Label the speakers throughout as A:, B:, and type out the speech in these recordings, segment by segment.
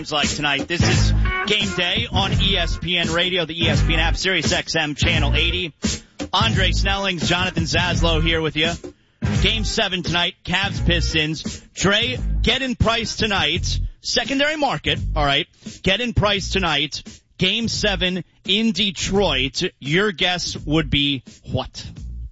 A: Like tonight, this is Game Day on ESPN Radio, the ESPN app, Sirius XM Channel 80. Andre Snellings, Jonathan Zaslow here with you. Game 7 tonight, Cavs Pistons. Dre, get in price tonight. Secondary market, all right. Get in price tonight. Game 7 in Detroit. Your guess would be what?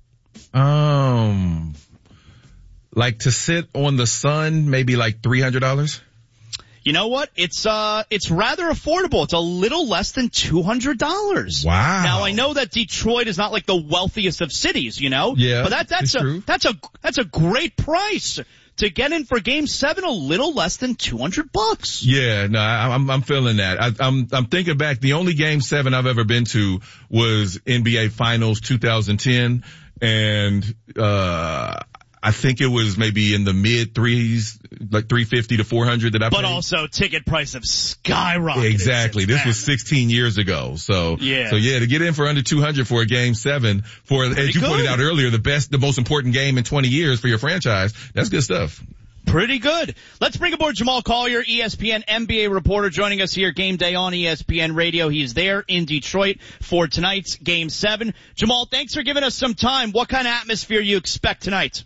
B: Like to sit on the sun, maybe like $300.
A: You know what? It's rather affordable. It's a little less than $200.
B: Wow.
A: Now I know that Detroit is not like the wealthiest of cities, you know?
B: Yeah.
A: But that's a great price to get in for Game 7, a little less than $200.
B: Yeah, no, I'm feeling that. I'm thinking back. The only Game 7 I've ever been to was NBA Finals 2010, and I think it was maybe in the mid threes, like 350 to 400 that I paid.
A: But also ticket price have skyrocketed.
B: Exactly. This was 16 years ago. So yeah, to get in for under 200 for a Game 7 for, as you pointed out earlier, the most important game in 20 years for your franchise, that's good stuff.
A: Pretty good. Let's bring aboard Jamal Collier, ESPN NBA reporter, joining us here Game Day on ESPN Radio. He's there in Detroit for tonight's Game 7. Jamal, thanks for giving us some time. What kind of atmosphere you expect tonight?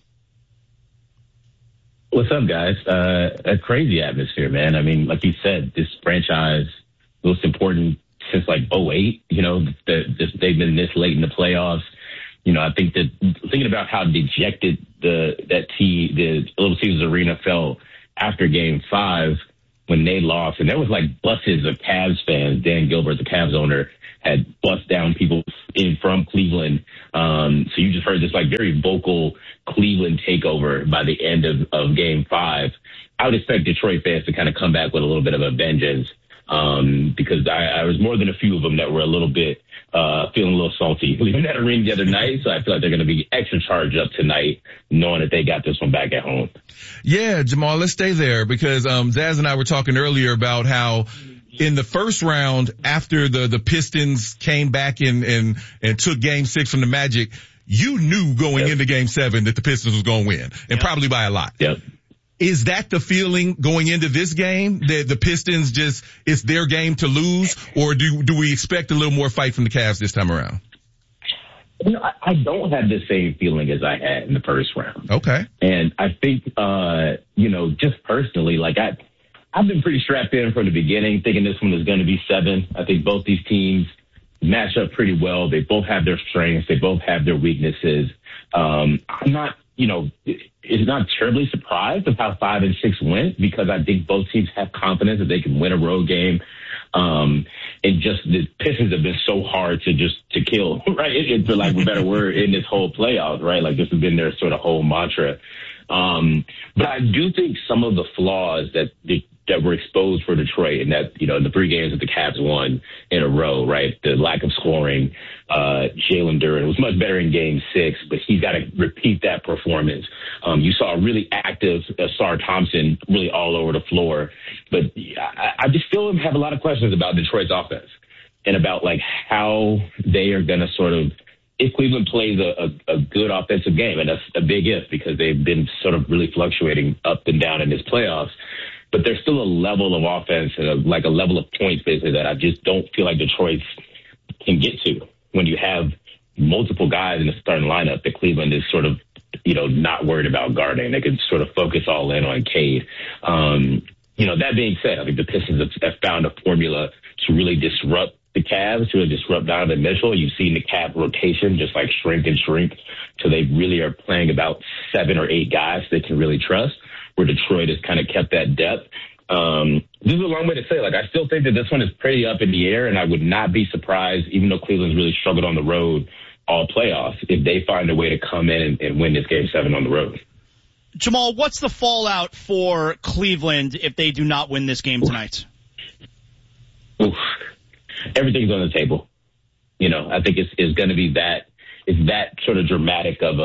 C: What's up, guys? A crazy atmosphere, man. I mean, like you said, this franchise, most important since like 2008, you know, they've been this late in the playoffs. You know, I think that thinking about how dejected the Little Caesars Arena felt after Game 5 when they lost, and there was like buses of Cavs fans. Dan Gilbert, the Cavs owner, had bust down people in from Cleveland. So you just heard this like very vocal Cleveland takeover by the end of Game 5. I would expect Detroit fans to kind of come back with a little bit of a vengeance, because I was more than a few of them that were a little bit feeling a little salty leaving that arena the other night. So I feel like they're going to be extra charged up tonight, knowing that they got this one back at home.
B: Yeah, Jamal, let's stay there because Zaz and I were talking earlier about how in the first round, after the Pistons came back and took Game 6 from the Magic, you knew going into Game 7 that the Pistons was going to win, and probably by a lot.
C: Yep.
B: Is that the feeling going into this game, that the Pistons it's their game to lose, or do we expect a little more fight from the Cavs this time around?
C: You know, I don't have the same feeling as I had in the first round.
B: Okay.
C: And I think, you know, just personally, like I've been pretty strapped in from the beginning, thinking this one is going to be 7. I think both these teams match up pretty well. They both have their strengths. They both have their weaknesses. I'm not, you know, it's not terribly surprised of how 5 and 6 went, because I think both teams have confidence that they can win a road game. And just the Pistons have been so hard to kill, right? For lack of a better word, in this whole playoff, right? Like this has been their sort of whole mantra. But I do think some of the flaws that were exposed for Detroit, and that, you know, the 3 games that the Cavs won in a row, right? The lack of scoring, Jalen Duren was much better in Game 6, but he's got to repeat that performance. You saw a really active Sar Thompson really all over the floor, but I just still have a lot of questions about Detroit's offense and about like how they are going to sort of, if Cleveland plays a good offensive game, and that's a big if because they've been sort of really fluctuating up and down in this playoffs. But there's still a level of offense and a level of points basically that I just don't feel like Detroit can get to when you have multiple guys in the starting lineup that Cleveland is sort of, you know, not worried about guarding. They can sort of focus all in on Cade. You know, that being said, I think the Pistons have found a formula to really disrupt the Cavs, to really disrupt Donovan Mitchell. You've seen the Cavs rotation just like shrink till they really are playing about 7 or 8 guys they can really trust, where Detroit has kind of kept that depth. This is a long way to say, like, I still think that this one is pretty up in the air, and I would not be surprised, even though Cleveland's really struggled on the road all playoffs, if they find a way to come in and win this Game 7 on the road.
A: Jamal, what's the fallout for Cleveland if they do not win this game tonight?
C: Oof. Everything's on the table. You know, I think it's going to be that sort of dramatic of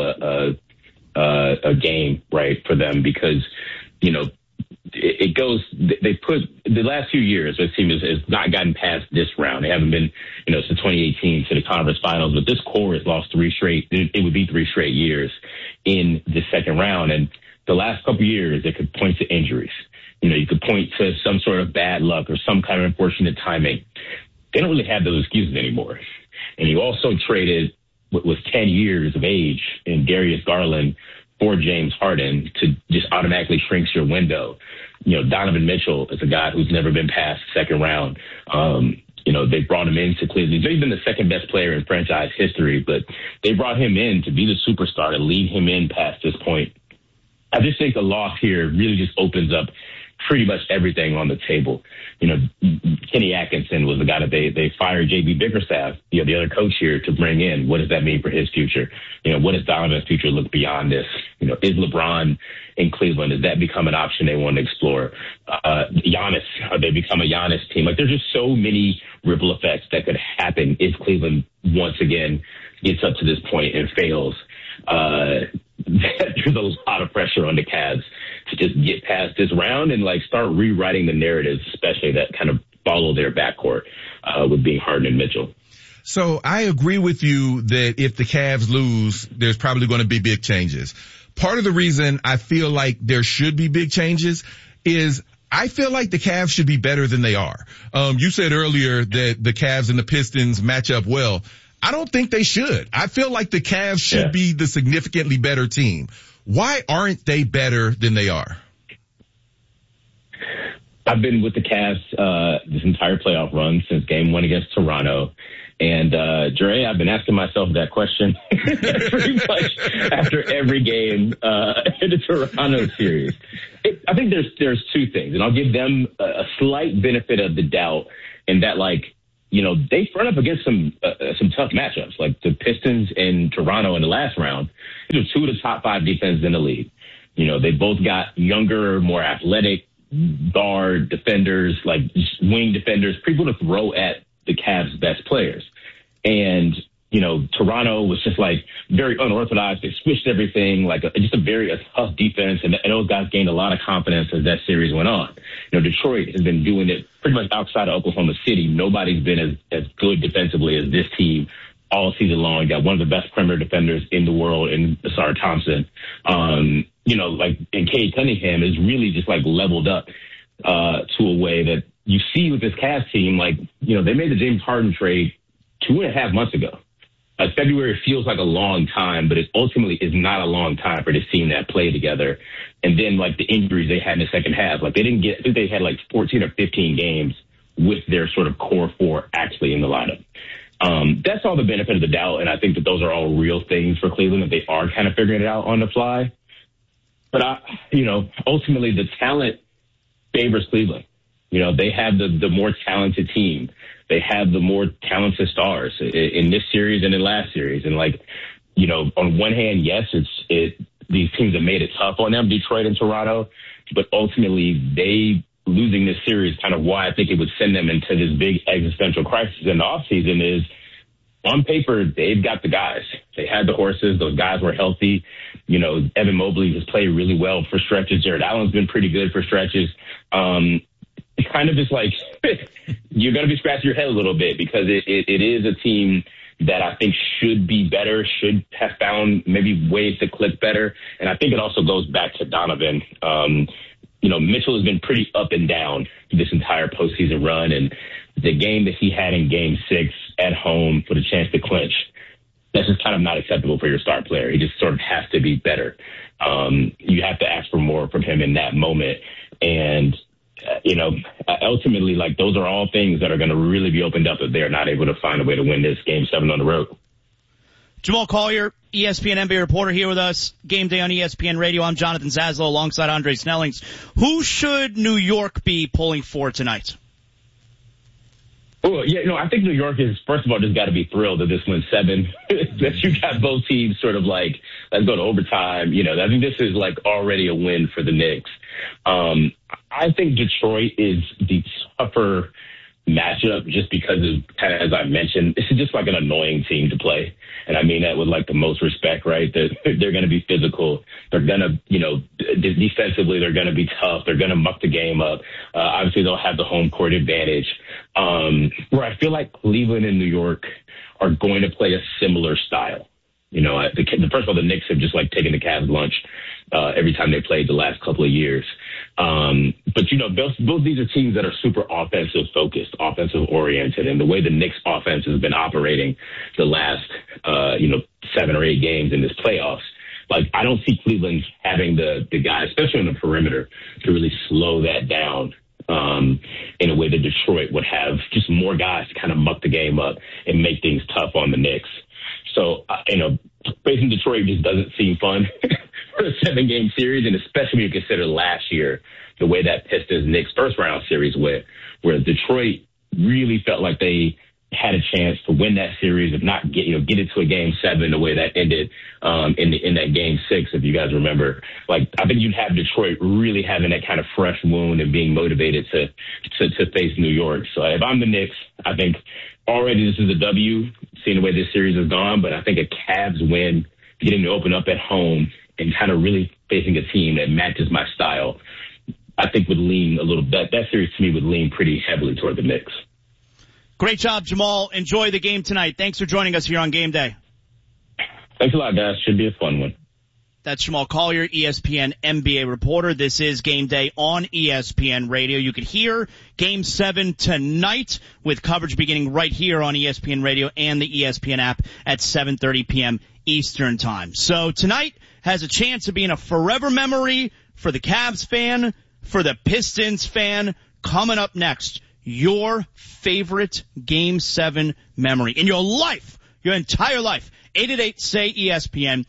C: a game, right, for them, because, you know, it goes, they put the last few years, this team has not gotten past this round. They haven't been, you know, since 2018 to the conference finals, but this core has lost 3 straight. It would be 3 straight years in the second round. And the last couple of years, it could point to injuries. You could point to some sort of bad luck or some kind of unfortunate timing. They don't really have those excuses anymore. And you also traded what was 10 years of age in Darius Garland for James Harden to just automatically shrinks your window. Donovan Mitchell is a guy who's never been past second round. They brought him into Cleveland. He's been the second best player in franchise history, but they brought him in to be the superstar, to lead him in past this point. I just think the loss here really just opens up pretty much everything on the table. Kenny Atkinson was the guy that they fired JB Bickerstaff, the other coach here, to bring in. What does that mean for his future? What does Donovan's future look beyond this? Is LeBron in Cleveland? Does that become an option they want to explore? Giannis, they become a Giannis team? There's just so many ripple effects that could happen if Cleveland once again gets up to this point and fails. There's a lot of pressure on the Cavs to just get past this round and start rewriting the narratives, especially that kind of follow their backcourt with being Harden and Mitchell.
B: So I agree with you that if the Cavs lose, there's probably going to be big changes. Part of the reason I feel like there should be big changes is I feel like the Cavs should be better than they are. You said earlier that the Cavs and the Pistons match up well. I don't think they should. I feel like the Cavs should be the significantly better team. Why aren't they better than they are?
C: I've been with the Cavs this entire playoff run since game 1 against Toronto. And, Dre, I've been asking myself that question pretty much after every game in the Toronto series. I think there's two things, and I'll give them a slight benefit of the doubt in that, they front up against some tough matchups, like the Pistons and Toronto in the last round. These are two of the top 5 defenses in the league. They both got younger, more athletic guard defenders, wing defenders, people to throw at the Cavs' best players. And, Toronto was just very unorthodox. They switched everything, just a tough defense. And those guys gained a lot of confidence as that series went on. Detroit has been doing it pretty much outside of Oklahoma City. Nobody's been as good defensively as this team all season long. You got one of the best perimeter defenders in the world in Asar Thompson. And Cade Cunningham is really just leveled up to a way that you see with this Cavs team. They made the James Harden trade 2.5 months ago. February feels like a long time, but it ultimately is not a long time for this team that played together. And then the injuries they had in the second half, they didn't get, I think they had 14 or 15 games with their sort of core 4 actually in the lineup. That's all the benefit of the doubt. And I think that those are all real things for Cleveland, that they are kind of figuring it out on the fly. But ultimately the talent favors Cleveland. They have the more talented team. They have the more talented stars in this series and in last series. And on one hand, yes, these teams have made it tough on them, Detroit and Toronto, but ultimately they losing this series, kind of why I think it would send them into this big existential crisis in the offseason is, on paper, they've got the guys. They had the horses. Those guys were healthy. Evan Mobley has played really well for stretches. Jared Allen's been pretty good for stretches. It's kind of just you're going to be scratching your head a little bit because it is a team that I think should be better, should have found maybe ways to click better. And I think it also goes back to Donovan. Mitchell has been pretty up and down this entire postseason run. And the game that he had in game 6 at home for the chance to clinch, that's just kind of not acceptable for your star player. He just sort of has to be better. You have to ask for more from him in that moment. And ultimately, those are all things that are going to really be opened up if they're not able to find a way to win this game 7 on the road.
A: Jamal Collier, ESPN NBA reporter here with us. Game day on ESPN Radio. I'm Jonathan Zaslow alongside Andre Snellings. Who should New York be pulling for tonight?
C: Well, I think New York is, first of all, just got to be thrilled that this went 7, that you got both teams sort of let's go to overtime. I think this is already a win for the Knicks. I think Detroit is the tougher matchup just because of, kind of, as I mentioned, this is just an annoying team to play. And I mean that with the most respect, right? That they're going to be physical. They're going to, defensively, they're going to be tough. They're going to muck the game up. Obviously, they'll have the home court advantage. Where I feel like Cleveland and New York are going to play a similar style. First of all, the Knicks have just taken the Cavs lunch every time they played the last couple of years. But, you know, both these are teams that are super offensive focused, offensive oriented. And the way the Knicks offense has been operating the last, 7 or 8 games in this playoffs, like, I don't see Cleveland having the guys, especially on the perimeter, to really slow that down in a way that Detroit would have just more guys to kind of muck the game up and make things tough on the Knicks. So, facing Detroit just doesn't seem fun for a 7-game series, and especially when you consider last year, the way that Pistons-Knicks first-round series went, where Detroit really felt like they had a chance to win that series, if not get into a Game 7 the way that ended in that Game 6, if you guys remember. Like, I think you'd have Detroit really having that kind of fresh wound and being motivated to face New York. So if I'm the Knicks, I think already this is a W, seeing the way this series has gone, but I think a Cavs win, getting to open up at home and kind of really facing a team that matches my style, I think would lean a little bit. That series to me would lean pretty heavily toward the Knicks.
A: Great job, Jamal. Enjoy the game tonight. Thanks for joining us here on Game Day.
C: Thanks a lot, guys. Should be a fun one.
A: That's Jamal Collier, ESPN NBA reporter. This is Game Day on ESPN Radio. You could hear Game 7 tonight with coverage beginning right here on ESPN Radio and the ESPN app at 7:30 p.m. Eastern Time. So tonight has a chance of being a forever memory for the Cavs fan, for the Pistons fan. Coming up next, your favorite Game 7 memory in your life, your entire life. 888-SAY-ESPN,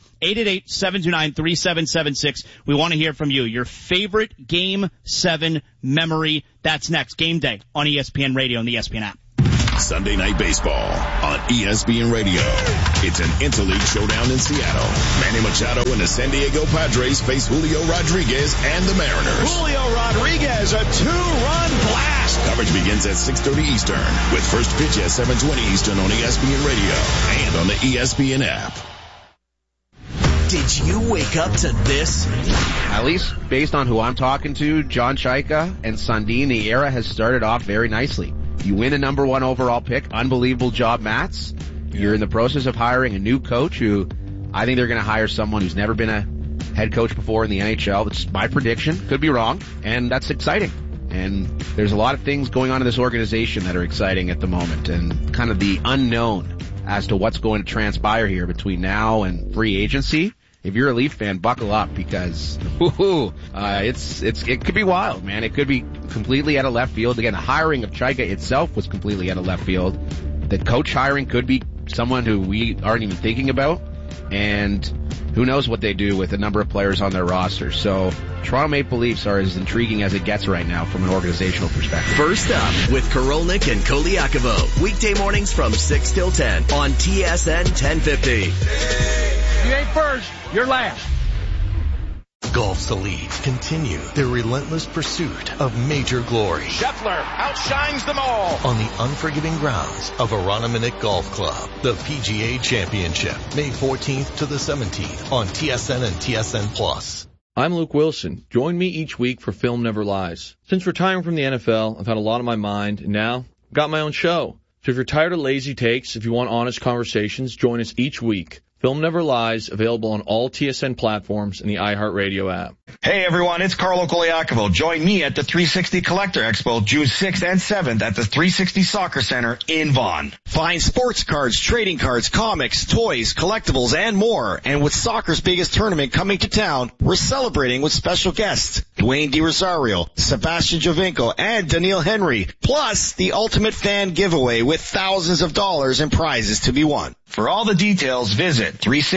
A: 888-729-3776. We want to hear from you. Your favorite Game 7 memory. That's next. Game Day on ESPN Radio and the ESPN app.
D: Sunday Night Baseball on ESPN Radio. It's an interleague showdown in Seattle. Manny Machado and the San Diego Padres face Julio Rodriguez and the Mariners.
E: Julio Rodriguez, a 2-run blast.
D: Coverage begins at 6:30 Eastern with first pitch at 7:20 Eastern on ESPN Radio and on the ESPN app.
F: Did you wake up to this?
G: At least based on who I'm talking to, John Chaika and Sundin, the era has started off very nicely. You win a number 1 overall pick. Unbelievable job, Mats. You're in the process of hiring a new coach who I think they're going to hire someone who's never been a head coach before in the NHL. That's my prediction. Could be wrong. And that's exciting. And there's a lot of things going on in this organization that are exciting at the moment, and kind of the unknown as to what's going to transpire here between now and free agency. If you're a Leaf fan, buckle up, because it could be wild, man. It could be completely out of left field. Again, the hiring of Chaika itself was completely out of left field. The coach hiring could be someone who we aren't even thinking about, and who knows what they do with a number of players on their roster. So Toronto Maple Leafs are as intriguing as it gets right now from an organizational perspective.
F: First up with Karolnik and Koliakovo. Weekday mornings from 6 till 10 on TSN 1050.
E: You ain't first, you're last.
H: Golf's elite continue their relentless pursuit of major glory.
E: Scheffler outshines them all
H: on the unforgiving grounds of Aroniminick Golf Club. The PGA Championship, May 14th to the 17th on TSN and TSN Plus.
I: I'm Luke Wilson. Join me each week for Film Never Lies. Since retiring from the NFL, I've had a lot on my mind, and now I've got my own show. So if you're tired of lazy takes, if you want honest conversations, join us each week. Film Never Lies, available on all TSN platforms and the iHeartRadio app.
J: Hey everyone, it's Carlo Koliakovo. Join me at the 360 Collector Expo June 6th and 7th at the 360 Soccer Center in Vaughan.
K: Find sports cards, trading cards, comics, toys, collectibles, and more. And with soccer's biggest tournament coming to town, we're celebrating with special guests Dwayne DiRosario, Sebastian Giovinco, and Daniil Henry. Plus, the ultimate fan giveaway with thousands of dollars in prizes to be won.
J: For all the details, visit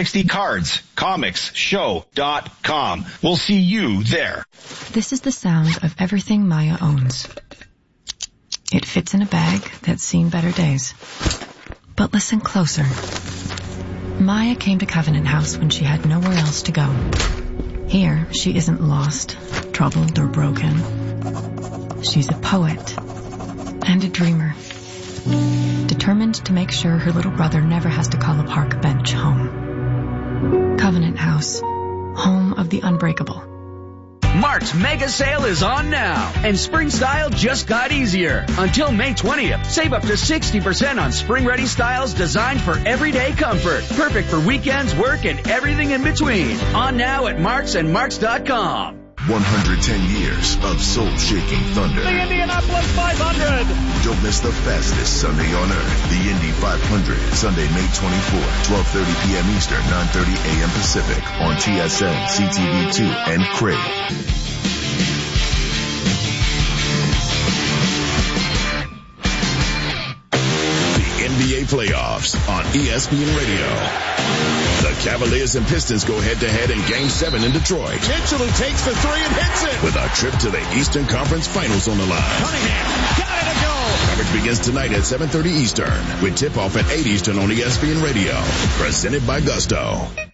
J: 360cardscomicshow.com. We'll see you there.
L: This is the sound of everything Maya owns. It fits in a bag that's seen better days. But listen closer. Maya came to Covenant House when she had nowhere else to go. Here, she isn't lost, troubled, or broken. She's a poet and a dreamer, determined to make sure her little brother never has to call a park bench home. Covenant House, home of the unbreakable.
M: Mark's mega sale is on now, and spring style just got easier. Until May 20th, save up to 60% on spring-ready styles designed for everyday comfort. Perfect for weekends, work, and everything in between. On now at Marks and Marks.com.
D: 110 years of soul-shaking thunder.
E: The Indianapolis 500.
D: Don't miss the fastest Sunday on earth. The Indy 500, Sunday, May 24, 12:30 p.m. Eastern, 9:30 a.m. Pacific on TSN, CTV2, and Crave. NBA playoffs on ESPN Radio. The Cavaliers and Pistons go head-to-head in Game 7 in Detroit.
E: Mitchell who takes the three and hits it.
D: With a trip to the Eastern Conference Finals on the line.
E: Cunningham got it to go.
D: Coverage begins tonight at 7:30 Eastern with tip-off at 8 Eastern on ESPN Radio. Presented by Gusto.